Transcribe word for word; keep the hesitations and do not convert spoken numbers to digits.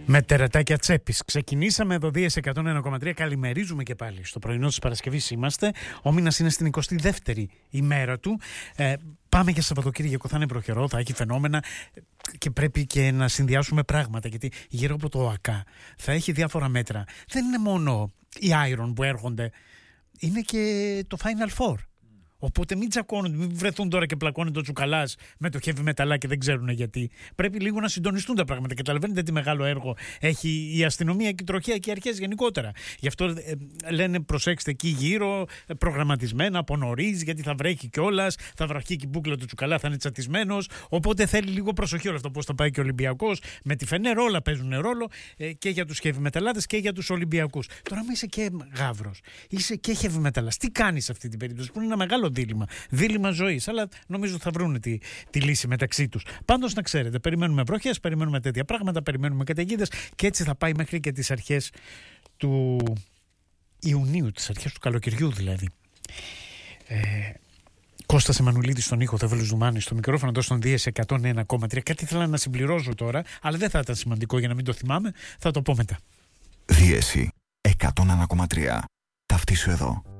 Με τερατάκια τσέπης. Ξεκινήσαμε εδώ Δίες εκατόν ένα κόμμα τρία. Καλημερίζουμε και πάλι. Στο πρωινό της Παρασκευής είμαστε. Ο μήνας είναι στην εικοστή δεύτερη ημέρα του. Ε, πάμε για Σαββατοκύριακο. Θα είναι προχερό, θα έχει φαινόμενα και πρέπει και να συνδυάσουμε πράγματα. Γιατί γύρω από το ΟΑΚΑ θα έχει διάφορα μέτρα. Δεν είναι μόνο οι Iron που έρχονται, είναι και το Final Four. Οπότε μην τσακώνουν, μην βρεθούν τώρα και πλακώνει το Τσουκαλάς με το heavy metal και δεν ξέρουν γιατί. Πρέπει λίγο να συντονιστούν τα πράγματα. Καταλαβαίνετε τι μεγάλο έργο έχει η αστυνομία και η τροχέα και οι αρχές γενικότερα. Γι' αυτό ε, λένε προσέξτε εκεί γύρω, προγραμματισμένα από νωρίς, γιατί θα βρέχει κιόλας, θα βραχεί και η μπούκλα του Τσουκαλά, θα είναι τσατισμένος. Οπότε θέλει λίγο προσοχή όλο αυτό. Πώς θα πάει και ο Ολυμπιακός. Με τη Φενέρ όλα παίζουν ρόλο ε, και για τους heavy metalάδες και για τους Ολυμπιακούς. Τώρα, άμα είσαι και γάβρος, είσαι και heavy metalάς, τι κάνεις σε αυτή την περίπτωση που είναι ένα μεγάλο δίλημμα. Δίλημμα ζωής. Αλλά νομίζω θα βρουν τη, τη λύση μεταξύ τους. Πάντως να ξέρετε, περιμένουμε βροχές, περιμένουμε τέτοια πράγματα, περιμένουμε καταιγίδες και έτσι θα πάει μέχρι και τις αρχές του Ιουνίου, τις αρχές του καλοκαιριού δηλαδή. Ε, Κώστας Εμμανουλίδης στον ήχο, Θεβέλος Δουμάνης στο μικρόφωνο εδώ στον Δίες εκατόν ένα κόμμα τρία. Κάτι ήθελα να συμπληρώσω τώρα, αλλά δεν θα ήταν σημαντικό για να μην το θυμάμαι. Θα το πω μετά. Δίεση εκατόν ένα κόμμα τρία. Ταυτίσου εδώ.